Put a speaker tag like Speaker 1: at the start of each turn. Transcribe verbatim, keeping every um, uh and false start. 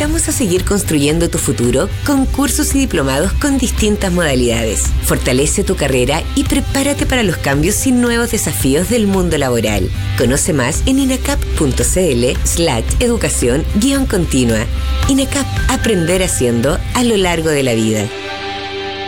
Speaker 1: invitamos a seguir construyendo tu futuro con cursos y diplomados con distintas modalidades. Fortalece tu carrera y prepárate para los cambios y nuevos desafíos del mundo laboral. Conoce más en inacap.cl slash educación guión continua. INACAP, aprender haciendo a lo largo de la vida.